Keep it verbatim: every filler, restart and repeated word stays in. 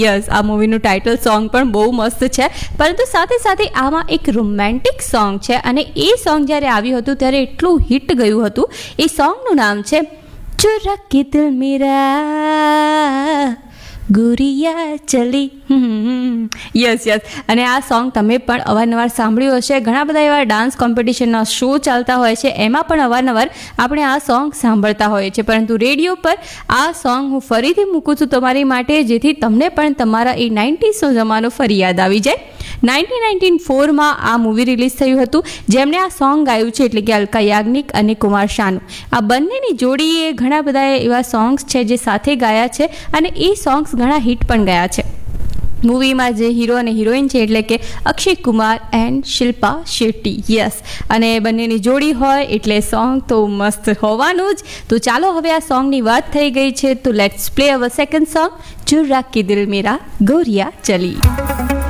Yes, આ મૂવીનું title song પણ બહુ મસ્ત છે, પરંતુ સાથે સાથે આમાં એક રોમેન્ટિક સોંગ છે અને એ સોંગ જ્યારે આવ્યું હતું ત્યારે એટલું હિટ ગયું હતું. એ સોંગનું નામ છે ચુરા કે દિલ મેરા ગુરિયા ચલી. યસ યસ અને આ સોંગ તમે પણ અવારનવાર સાંભળ્યું હશે. ઘણા બધા એવા ડાન્સ કોમ્પિટિશનના શો ચાલતા હોય છે, એમાં પણ અવારનવાર આપણે આ સોંગ સાંભળતા હોઈએ છીએ. પરંતુ રેડિયો પર આ સોંગ હું ફરીથી મૂકું છું તમારી માટે, જેથી તમને પણ તમારા એ નાઇન્ટીસનો જમાનો ફરી યાદ આવી જાય. નાઇન્ટીન નાઇન્ટી ફોરમાં આ મૂવી રિલીઝ થયું હતું, જેમણે આ સોંગ ગાયું છે એટલે કે અલકા યાજ્ઞિક અને કુમાર શાનુ. આ બંનેની જોડીએ ઘણા બધા એવા સોંગ્સ છે જે સાથે ગાયા છે અને એ સોંગ્સ ઘણા હિટ પણ ગયા છે. મૂવીમાં જે હીરો અને હિરોઈન છે એટલે કે અક્ષય કુમાર એન્ડ શિલ્પા શેટ્ટી. યસ, અને બંનેની જોડી હોય એટલે સોંગ તો મસ્ત હોવાનું જ. તો ચાલો હવે આ સોંગની વાત થઈ ગઈ છે તો let's play hour second song ચુરા કે દિલ મેરા ગોરિયા ચલી.